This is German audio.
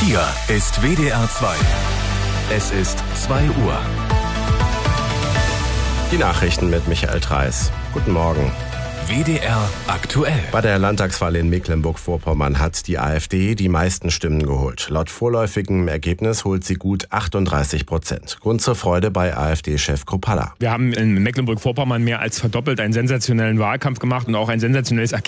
Hier ist WDR 2. Es ist 2 Uhr. Die Nachrichten mit Michael Treis. Guten Morgen. WDR aktuell. Bei der Landtagswahl in Mecklenburg-Vorpommern hat die AfD die meisten Stimmen geholt. Laut vorläufigem Ergebnis holt sie gut 38%. Grund zur Freude bei AfD-Chef Kropalla. Wir haben in Mecklenburg-Vorpommern mehr als verdoppelt einen sensationellen Wahlkampf gemacht und auch ein sensationelles Ergebnis